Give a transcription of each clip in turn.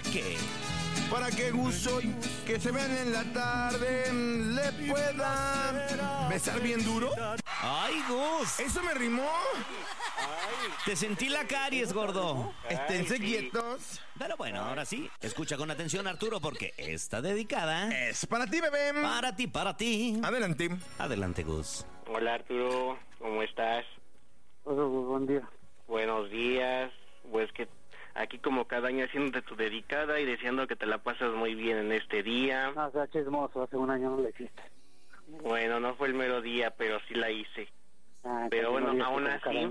qué? Para que Gus hoy, que se vean en la tarde, le pueda besar bien duro. ¡Ay, Gus! ¿Eso me rimó? Te sentí la caries, gordo. Esténse quietos. Pero bueno, ahora sí, escucha con atención, Arturo, porque está dedicada Es para ti, bebé. para ti, para ti. Adelante. Adelante, Gus. Hola Arturo, ¿cómo estás? Hola, buen día. Buenos días. Pues que aquí como cada año haciéndote tu dedicada y deseando que te la pasas muy bien en este día. No, o sea, chismoso, hace un año no la hiciste. Bueno, no fue el mero día, pero sí la hice. Pero casi bueno, no aún olvidaste así, como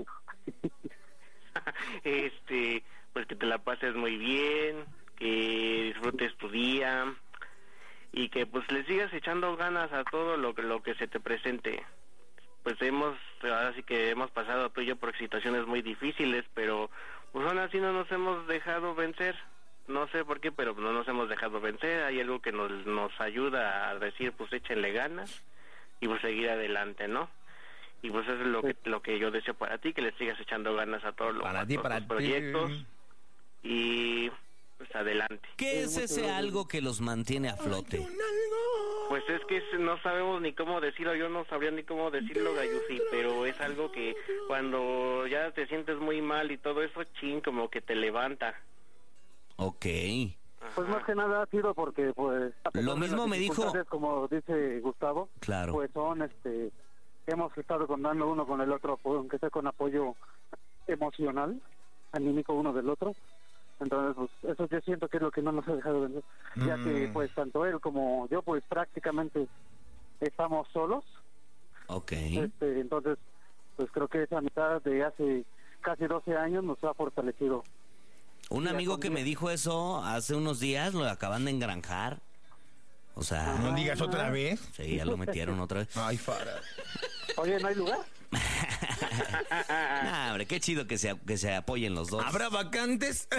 pues que te la pases muy bien, que disfrutes tu día y que pues le sigas echando ganas a todo lo que se te presente. Pues ahora sí que hemos pasado tú y yo por situaciones muy difíciles, pero pues aún así no nos hemos dejado vencer. No sé por qué, pero no nos hemos dejado vencer. Hay algo que nos ayuda a decir, pues échenle ganas y pues seguir adelante, ¿no? Y pues eso es lo que yo deseo para ti, que le sigas echando ganas a todos los proyectos y pues adelante. ¿Qué es ese algo que los mantiene a flote? Pues es que no sabemos ni cómo decirlo, yo no sabría ni cómo decirlo, Gayusi, pero es algo que cuando ya te sientes muy mal y todo eso, como que te levanta. Ok. Pues más que nada ha sido porque, pues... Lo mismo me dijo... Como dice Gustavo, Claro. pues son, hemos estado contando uno con el otro, pues, aunque sea con apoyo emocional, anímico uno del otro. Entonces, pues, eso yo siento que es lo que no nos ha dejado vencer, ya que, pues, tanto él como yo, pues, prácticamente estamos solos. Ok. Entonces, pues, creo que esa amistad de hace casi 12 años nos ha fortalecido. Un amigo que me dijo eso hace unos días, lo acaban de engranjar. O sea... No digas otra vez. Sí, ya lo metieron otra vez. Ay, Fara. Oye, ¿no hay lugar? Nah, hombre, qué chido que se apoyen los dos. ¿Habrá vacantes?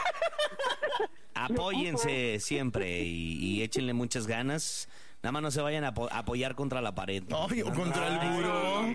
Apóyense siempre y échenle muchas ganas. Nada más no se vayan a apoyar contra la pared. Ay, o contra el buró.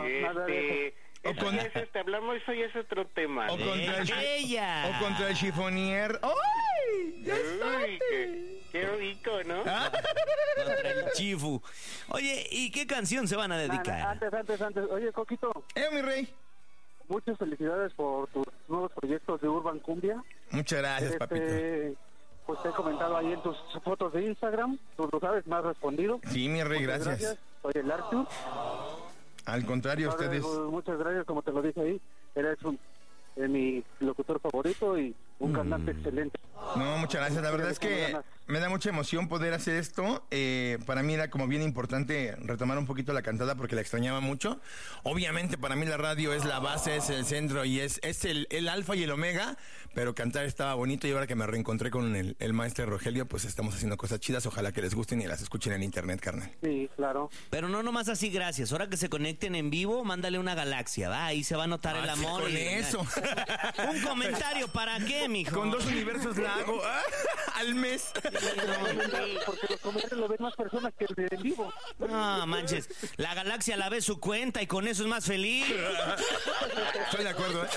Hablamos, eso ya es otro tema. O contra ella. O contra el chifonier. ¡Ay! ¡Ya Uy, qué rico, ¿no? Contra el chifu. Oye, ¿y qué canción se van a dedicar? Antes. Oye, Coquito, Mi rey. muchas felicidades por tus nuevos proyectos de Urban Cumbia. Muchas gracias, papito. Pues te he comentado ahí en tus fotos de Instagram, tú lo sabes, me has respondido. Sí, mi rey, Muchas gracias. Soy el Arthur. Al contrario, ustedes... Muchas gracias, como te lo dije ahí, eres mi locutor favorito y un cantante excelente. No, muchas gracias. La verdad es que me da mucha emoción poder hacer esto. Para mí era como bien importante retomar un poquito la cantada porque la extrañaba mucho. Obviamente para mí la radio es la base, es el centro y es el alfa y el omega, pero cantar estaba bonito y ahora que me reencontré con el maestro Rogelio, pues estamos haciendo cosas chidas. Ojalá que les gusten y las escuchen en internet, carnal. Sí, claro. Pero no nomás así, gracias. Ahora que se conecten en vivo, mándale una galaxia, ¿va? Ahí se va a notar el amor. Con eso. Un comentario, ¿para qué, mijo? Con 2 universos la hago al mes. Porque los comentarios lo ven más personas que el de en vivo. No, manches. La galaxia la ve su cuenta y con eso es más feliz. Estoy de acuerdo,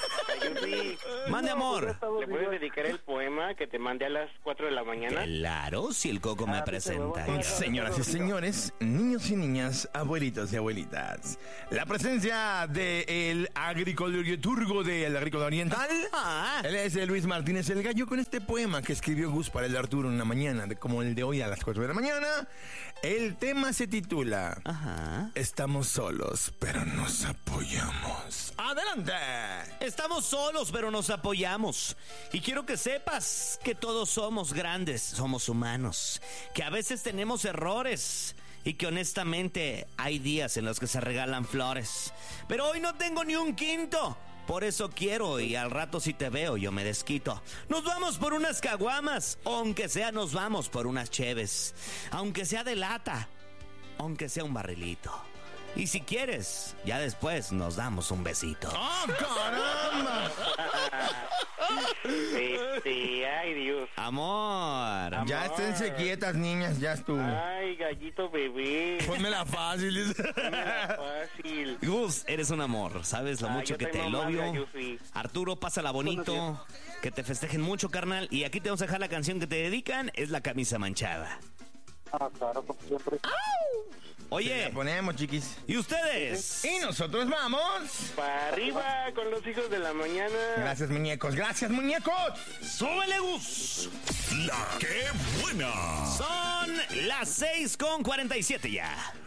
Mande amor. ¿Le puedes dedicar el poema que te mandé a las 4 de la mañana? Claro, si el Coco me presenta. Señoras y señores, niños y niñas, abuelitos y abuelitas, la presencia del agriculturgo del agrícola oriental. Él es Luis Martínez el Gallo con este poema que escribió Gus para el Arturo en una mañana, como el de hoy a las 4 de la mañana. El tema se titula Estamos solos, pero nos apoyamos. ¡Adelante! Estamos solos, pero nos apoyamos. Y quiero que sepas que todos somos grandes, somos humanos, que a veces tenemos errores y que honestamente hay días en los que se regalan flores. Pero hoy no tengo ni un quinto. Por eso quiero, y al rato si te veo yo me desquito. Nos vamos por unas caguamas, aunque sea nos vamos por unas cheves. Aunque sea de lata, aunque sea un barrilito. Y si quieres, ya después nos damos un besito. ¡Oh, caramba! Ay, Dios. Amor. Ya esténse quietas, niñas, ya estuvo. Ay, gallito bebé. Pónmela fácil. Fácil. Gus, eres un amor. Sabes lo mucho yo que te también, elobio. mamá, yo sí. Arturo, pásala bonito. Que te festejen mucho, carnal. Y aquí te vamos a dejar la canción que te dedican. Es La Camisa Manchada. Claro, como siempre. Oye, La ponemos, chiquis. ¿y ustedes? Y nosotros vamos. Para arriba con los hijos de la mañana. Gracias, muñecos. Gracias, muñecos. ¡Súbele, Gus! La que buena. Son las 6:47 ya.